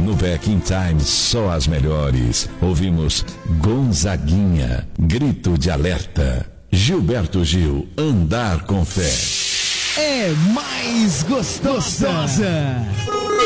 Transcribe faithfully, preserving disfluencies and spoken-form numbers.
No Back in Time, só as melhores. Ouvimos Gonzaguinha, Grito de Alerta. Gilberto Gil, Andar com Fé. É mais gostosa.